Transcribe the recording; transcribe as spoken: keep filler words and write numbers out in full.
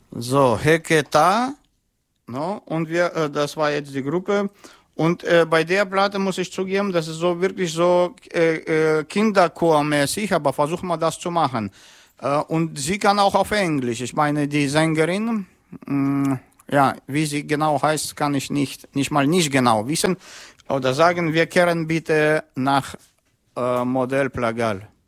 So, Heketa, no, und wir, äh, das war jetzt die Gruppe. Und äh, bei der Platte muss ich zugeben, das ist so wirklich so äh, äh, Kinderchormäßig, aber versuchen wir das zu machen. Äh, und sie kann auch auf Englisch. Ich meine, die Sängerin, mh, ja, wie sie genau heißt, kann ich nicht, nicht mal nicht genau wissen. Oder sagen, wir kehren bitte nach äh, Modell Plagal.